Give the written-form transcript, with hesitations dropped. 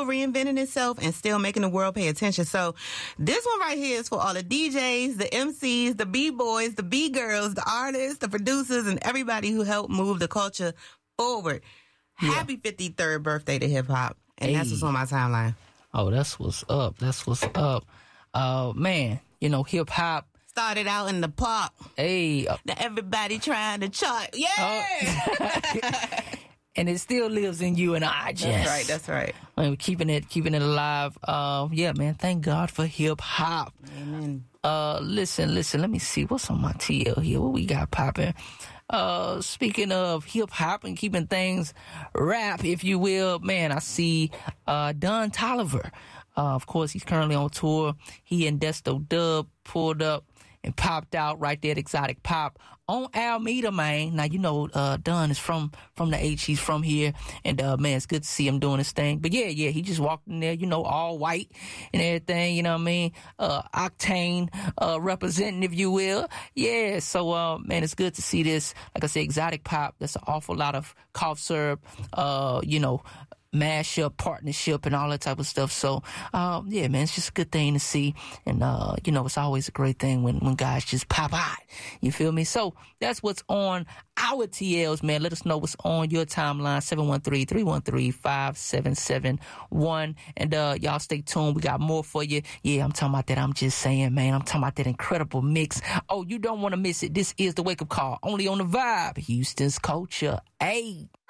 still reinventing itself and still making the world pay attention. So this one right here is for all the DJs, the MCs, the B-boys, the B-girls, the artists, the producers, and everybody who helped move the culture forward. Yeah. Happy 53rd birthday to hip-hop. And that's what's on my timeline. Oh, that's what's up. That's what's up. Man, you know, hip-hop started out in the park. Hey. Now everybody trying to chart. Yeah! And it still lives in you and I, Jess. That's right. I mean, keeping it alive. Yeah, man, thank God for hip-hop. Amen. Listen, let me see what's on my TL here. What we got popping? Speaking of hip-hop and keeping things rap, if you will, man, I see Don Toliver. Of course, he's currently on tour. He and Desto Dub pulled up and popped out right there at Exotic Pop on Alameda, man. Now, you know, Don is from the H. He's from here. And, man, it's good to see him doing his thing. But, yeah, he just walked in there, you know, all white and everything, you know what I mean? Octane representing, if you will. Yeah, so, man, it's good to see this. Like I said, Exotic Pop, that's an awful lot of cough syrup, you know, mashup, partnership, and all that type of stuff. So, yeah, man, it's just a good thing to see. And, you know, it's always a great thing when guys just pop out. You feel me? So that's what's on our TLs, man. Let us know what's on your timeline, 713-313-5771. And, y'all stay tuned. We got more for you. Yeah, I'm talking about that. I'm just saying, man, I'm talking about that incredible mix. Oh, you don't want to miss it. This is the Wake Up Call, only on The Vibe, Houston's culture. Hey.